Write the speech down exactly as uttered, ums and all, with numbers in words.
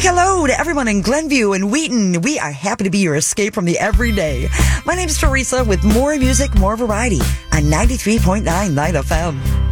hello to everyone in Glenview and Wheaton. We are happy to be your escape from the everyday. My name is Teresa with more music, more variety on ninety-three point nine Light F M.